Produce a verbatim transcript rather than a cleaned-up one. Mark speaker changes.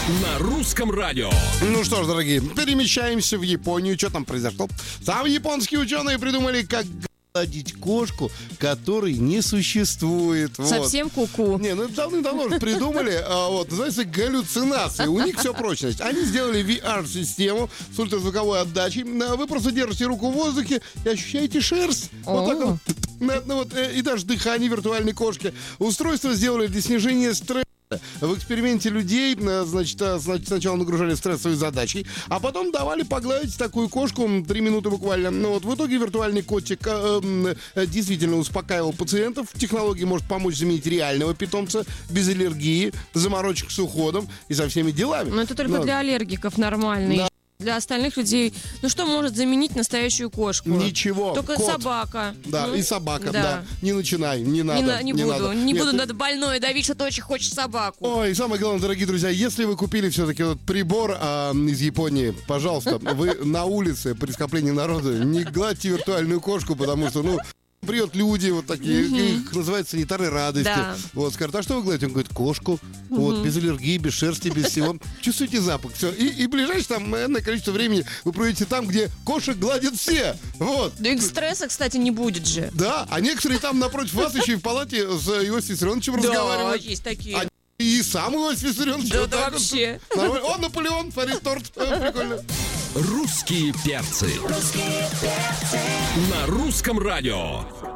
Speaker 1: На русском радио.
Speaker 2: Ну что ж, дорогие, перемещаемся в Японию. Что там произошло? Там японские ученые придумали, как гладить кошку, которой не существует.
Speaker 3: Совсем
Speaker 2: вот.
Speaker 3: ку-ку.
Speaker 2: Не, ну давным-давно же придумали, а, вот, называется галлюцинации. У них все прочность. Они сделали ви ар-систему с ультразвуковой отдачей. Вы просто держите руку в воздухе и ощущаете шерсть. Вот так вот. Ну, вот, и даже дыхание виртуальной кошки. Устройство сделали для снижения стресса. В эксперименте людей, значит, значит, сначала нагружали стрессовой задачей, а потом давали погладить такую кошку три минуты буквально. Ну, вот в итоге виртуальный котик э, э, действительно успокаивал пациентов. Технология может помочь заменить реального питомца без аллергии, заморочек с уходом и со всеми делами.
Speaker 3: Но это только
Speaker 2: Но...
Speaker 3: для аллергиков нормальный.
Speaker 2: Да.
Speaker 3: Для остальных людей, ну что может заменить настоящую кошку?
Speaker 2: Ничего.
Speaker 3: Только
Speaker 2: кот.
Speaker 3: собака.
Speaker 2: Да,
Speaker 3: ну,
Speaker 2: и собака, да.
Speaker 3: да.
Speaker 2: Не начинай, не надо.
Speaker 3: Не, на, не,
Speaker 2: не
Speaker 3: буду,
Speaker 2: надо.
Speaker 3: не
Speaker 2: Нет,
Speaker 3: буду
Speaker 2: ты...
Speaker 3: над больной давить, что ты очень хочешь собаку.
Speaker 2: Ой, и самое главное, дорогие друзья, если вы купили все-таки вот прибор а, из Японии, пожалуйста, вы на улице при скоплении народа не гладьте виртуальную кошку, потому что, ну, придут люди вот такие, mm-hmm. их называют санитары радости.
Speaker 3: Да.
Speaker 2: Вот, скажут, а что вы гладите? Он говорит, кошку, mm-hmm. вот, без аллергии, без шерсти, без всего. Чувствуете запах, все. И, и ближайшее там энное количество времени вы проведете там, где кошек гладят все. Вот.
Speaker 3: Да и стресса, кстати, не будет же.
Speaker 2: Да, а некоторые там напротив вас еще и в палате с Иосифом Виссарионовичем
Speaker 3: да,
Speaker 2: разговаривают.
Speaker 3: есть такие.
Speaker 2: А и сам Иосиф Виссарионович.
Speaker 3: Да,
Speaker 2: вот
Speaker 3: да
Speaker 2: так
Speaker 3: вообще.
Speaker 2: Вот. О, Наполеон, смотри, торт. Прикольно.
Speaker 1: Русские перцы.
Speaker 4: Русские перцы.
Speaker 1: На русском радио.